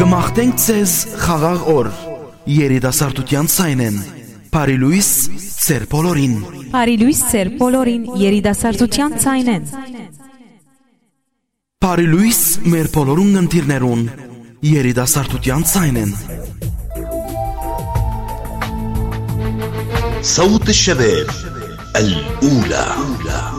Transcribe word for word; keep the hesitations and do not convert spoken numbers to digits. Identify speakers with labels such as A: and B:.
A: Գմախտենք ձեզ խաղաղ օր, երիտասարդության ցայնեն, Փարիլույս ծեր բոլորին։
B: Փարիլույս ծեր բոլորին երիտասարդության ցայնեն։
A: Փարիլույս մեր բոլոր ունգընտիրներուն երիտասարդության ցայնեն։
C: صوت الشباب الأولى